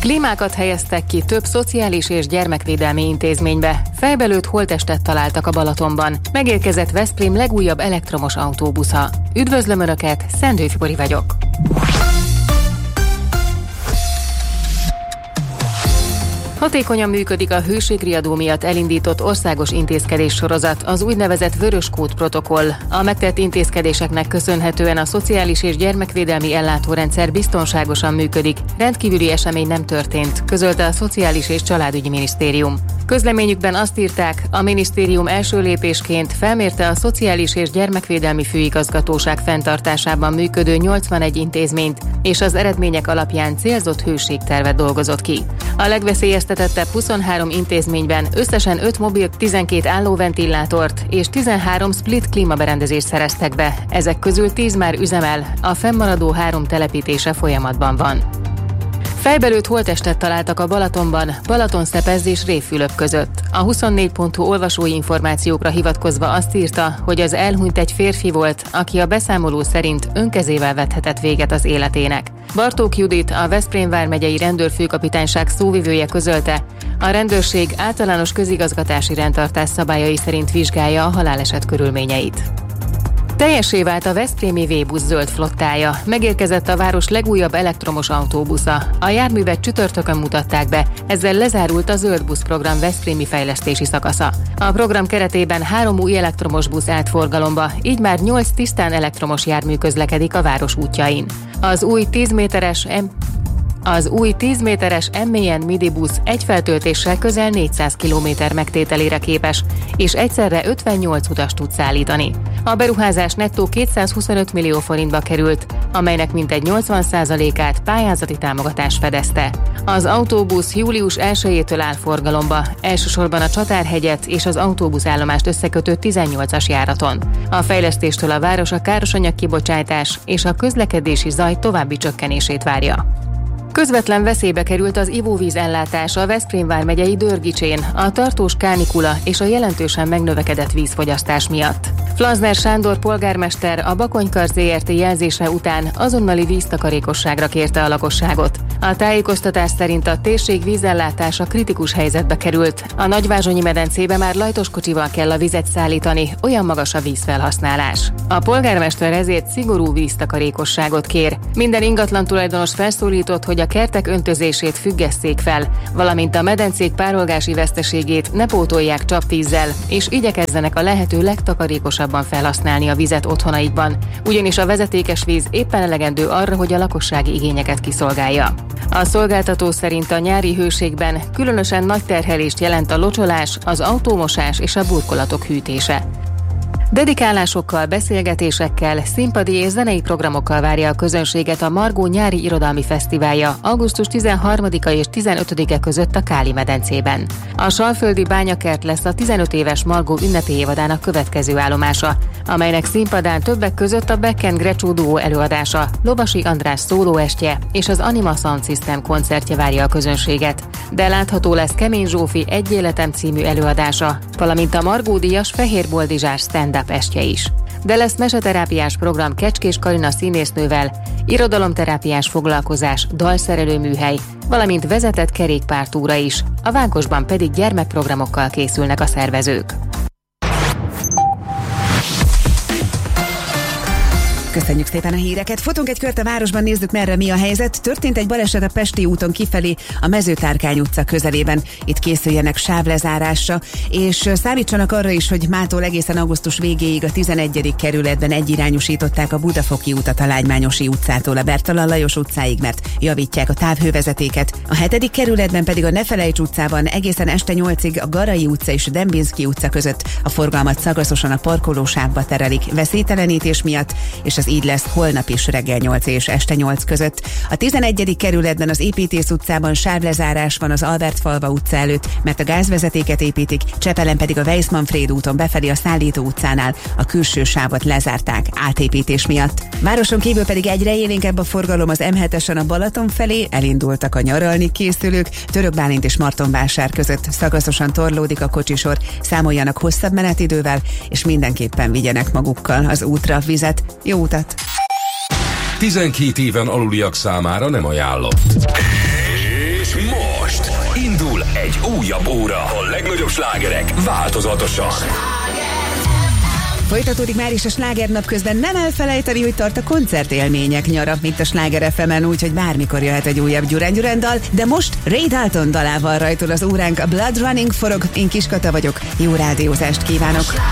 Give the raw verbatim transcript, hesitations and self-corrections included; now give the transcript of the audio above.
Klímákat helyeztek ki több szociális és gyermekvédelmi intézménybe. Fejbelőtt holttestet találtak a Balatonban. Megérkezett Veszprém legújabb elektromos autóbusza. Üdvözlöm Önöket, Szendő Fibori vagyok. Hatékonyan működik a hőségriadó miatt elindított országos intézkedéssorozat, az úgynevezett Vöröskód protokoll. A megtett intézkedéseknek köszönhetően a szociális és gyermekvédelmi ellátórendszer biztonságosan működik. Rendkívüli esemény nem történt, közölte a Szociális és Családügyi Minisztérium. Közleményükben azt írták, a minisztérium első lépésként felmérte a Szociális és Gyermekvédelmi Főigazgatóság fenntartásában működő nyolcvanegy intézményt, és az eredmények alapján célzott hőségtervet dolgozott ki. A legveszélyeztetettebb huszonhárom intézményben összesen öt mobil, tizenkét állóventilátort és tizenhárom split klímaberendezést szereztek be. Ezek közül tíz már üzemel, a fennmaradó három telepítése folyamatban van. Fejbelőtt holttestet találtak a Balatonban, Balatonszepez és Révfülöp között. A huszonnégy pont hu olvasói információkra hivatkozva azt írta, hogy az elhunyt egy férfi volt, aki a beszámoló szerint önkezével vethetett véget az életének. Bartók Judit, a Veszprém vármegyei rendőrfőkapitányság szóvivője közölte, a rendőrség általános közigazgatási rendtartás szabályai szerint vizsgálja a haláleset körülményeit. Teljessé vált a veszprémi V-busz zöld flottája. Megérkezett a város legújabb elektromos autóbusza. A járművet csütörtökön mutatták be, ezzel lezárult a zöld busz program veszprémi fejlesztési szakasza. A program keretében három új elektromos busz állt forgalomba, így már nyolc tisztán elektromos jármű közlekedik a város útjain. Az új tíz méteres M... Az új tíz méteres M-mélyen midibusz egy feltöltéssel közel négyszáz kilométer megtételére képes, és egyszerre ötvennyolc utast tud szállítani. A beruházás nettó kétszázhuszonöt millió forintba került, amelynek mintegy nyolcvan százalékát pályázati támogatás fedezte. Az autóbusz július elsejétől áll forgalomba, elsősorban a Csatárhegyet és az autóbuszállomást összekötő tizennyolcas járaton. A fejlesztéstől a város a károsanyag kibocsátás és a közlekedési zaj további csökkenését várja. Közvetlen veszélybe került az ivóvíz ellátása a Veszprém vármegyei Dörgicsén, a tartós kánikula és a jelentősen megnövekedett vízfogyasztás miatt. Flanzner Sándor polgármester a Bakonykar zé er té jelzése után azonnali víztakarékosságra kérte a lakosságot. A tájékoztatás szerint a térség vízellátása kritikus helyzetbe került. A Nagyvázsonyi medencébe már lajtoskocsival kell a vizet szállítani, olyan magas a vízfelhasználás. A polgármester ezért szigorú víztakarékosságot kér. Minden ingatlan tulajdonos felszólított, hogy a kertek öntözését függesszék fel, valamint a medencék párolgási veszteségét ne pótolják csapvízzel, és igyekezzenek a lehető legtakarékosabban felhasználni a vizet otthonaikban, ugyanis a vezetékes víz éppen elegendő arra, hogy a lakossági igényeket kiszolgálja. A szolgáltató szerint a nyári hőségben különösen nagy terhelést jelent a locsolás, az autómosás és a burkolatok hűtése. Dedikálásokkal, beszélgetésekkel, színpadi és zenei programokkal várja a közönséget a Margó nyári irodalmi fesztiválja augusztus tizenharmadika és tizenötödike között a Káli-medencében. A Salföldi Bányakert lesz a tizenöt éves Margó ünnepi évadának következő állomása, amelynek színpadán többek között a Becken Grecsó duó előadása, Lovasi András szólóestje és az Anima Sound System koncertje várja a közönséget. De látható lesz Kemény Zsófi Egy életem című előadása, valamint a Margó díjas Fehér Boldizsás stand-up estje is. De lesz meseterápiás program Kecskés Karina színésznővel, irodalomterápiás foglalkozás, dalszerelő műhely, valamint vezetett kerékpártúra is, a Vánkosban pedig gyermekprogramokkal készülnek a szervezők. Köszönjük szépen a híreket. Futunk egy kört a városban, nézzük merre mi a helyzet. Történt egy baleset a Pesti úton kifelé a Mezőtárkány utca közelében. Itt készüljenek sávlezárásra, és számítsanak arra is, hogy mától egészen augusztus végéig a tizenegyedik kerületben egyirányosították a Budafoki utat a Lágymányosi utcától a Bertalan Lajos utcáig, mert javítják a távhővezetéket. A hetedik kerületben pedig a Nefelejts utcában egészen este nyolcig a Garai utca és a Dembinszky utca között a forgalmat szakaszosan a parkolósávba terelik veszélytelenítés miatt, és az így lesz holnap is reggel nyolc és este nyolc között. A tizenegyedik kerületben az Építész utcában sávlezárás van az Albertfalva utca előtt, mert a gázvezetéket építik, Csepelen pedig a Weiss-Manfréd úton befelé a Szállító utcánál a külső sávot lezárták átépítés miatt. Városon kívül pedig egyre élénkebb a forgalom az em hetesen a Balaton felé, elindultak a nyaralni készülők, Török Bálint és Martonvásár között szakaszosan torlódik a kocsisor, számoljanak hosszabb menetidővel, és mindenképpen vigyenek magukkal az útra vizet. Jó utat! tizenkét éven aluliak számára nem ajánlott. És most indul egy újabb óra. A legnagyobb slágerek változatosan. Folytatódik már is a Slágernap, közben nem elfelejteni, hogy tart a koncertélmények nyara, mint a Sláger ef emen, úgyhogy bármikor jöhet egy újabb Duran Duran dal, de most Ray Dalton dalával rajtol az óránk, a Blood Running forog, én Kiskata vagyok, jó rádiózást kívánok!